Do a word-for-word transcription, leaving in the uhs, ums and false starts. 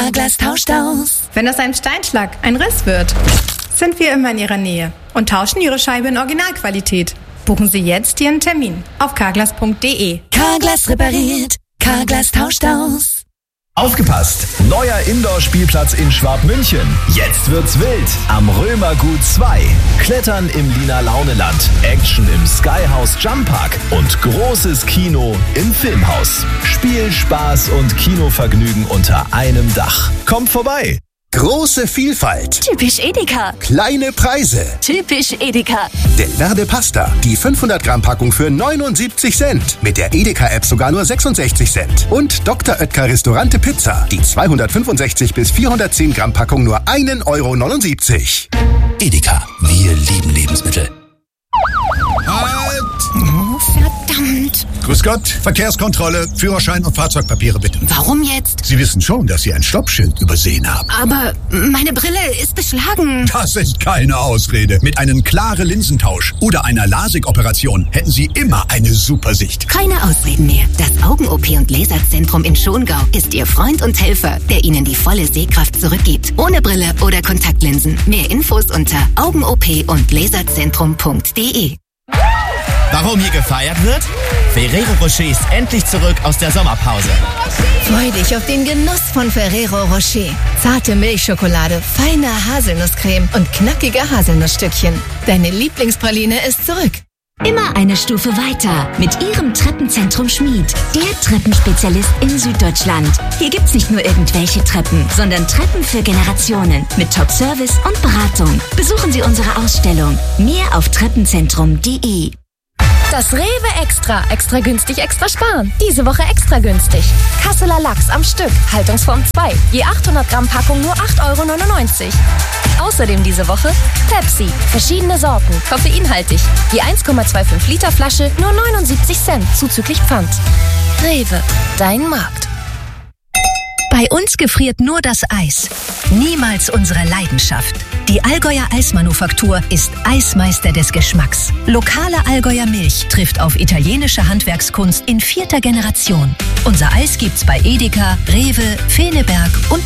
Carglass tauscht aus. Wenn aus einem Steinschlag ein Riss wird, sind wir immer in Ihrer Nähe und tauschen Ihre Scheibe in Originalqualität. Buchen Sie jetzt Ihren Termin auf carglass punkt de. Carglass repariert, Carglass tauscht aus. Aufgepasst! Neuer Indoor-Spielplatz in Schwabmünchen. Jetzt wird's wild am Römergut zwei. Klettern im Lina Launeland, Action im Skyhouse Jump Park und großes Kino im Filmhaus. Spiel, Spaß und Kinovergnügen unter einem Dach. Kommt vorbei! Große Vielfalt. Typisch Edeka. Kleine Preise. Typisch Edeka. Del Verde Pasta. Die fünfhundert Gramm Packung für neunundsiebzig Cent. Mit der Edeka-App sogar nur sechsundsechzig Cent. Und Doktor Oetker Restaurante Pizza. Die zweihundertfünfundsechzig bis vierhundertzehn Gramm Packung nur ein Euro neunundsiebzig. Edeka. Wir lieben Lebensmittel. Halt! Oh, verdammt. Grüß Gott, Verkehrskontrolle, Führerschein und Fahrzeugpapiere bitte. Warum jetzt? Sie wissen schon, dass Sie ein Stoppschild übersehen haben. Aber meine Brille ist beschlagen. Das ist keine Ausrede. Mit einem klaren Linsentausch oder einer LASIK-Operation hätten Sie immer eine super Sicht. Keine Ausreden mehr. Das Augen-O P und Laserzentrum in Schongau ist Ihr Freund und Helfer, der Ihnen die volle Sehkraft zurückgibt. Ohne Brille oder Kontaktlinsen. Mehr Infos unter augen-op und laserzentrum punkt de. Warum hier gefeiert wird? Ferrero Rocher ist endlich zurück aus der Sommerpause. Freu dich auf den Genuss von Ferrero Rocher. Zarte Milchschokolade, feine Haselnusscreme und knackige Haselnussstückchen. Deine Lieblingspraline ist zurück. Immer eine Stufe weiter mit Ihrem Treppenzentrum Schmied. Der Treppenspezialist in Süddeutschland. Hier gibt's nicht nur irgendwelche Treppen, sondern Treppen für Generationen mit Top-Service und Beratung. Besuchen Sie unsere Ausstellung. Mehr auf treppenzentrum punkt de. Das Rewe Extra. Extra günstig, extra sparen. Diese Woche extra günstig. Kasseler Lachs am Stück. Haltungsform zwei. Je achthundert Gramm Packung nur acht Euro neunundneunzig. Außerdem diese Woche Pepsi. Verschiedene Sorten. Koffeinhaltig. Je eins Komma fünfundzwanzig Liter Flasche nur neunundsiebzig Cent zuzüglich Pfand. Rewe. Dein Markt. Bei uns gefriert nur das Eis. Niemals unsere Leidenschaft. Die Allgäuer Eismanufaktur ist Eismeister des Geschmacks. Lokale Allgäuer Milch trifft auf italienische Handwerkskunst in vierter Generation. Unser Eis gibt's bei Edeka, Rewe, Feneberg und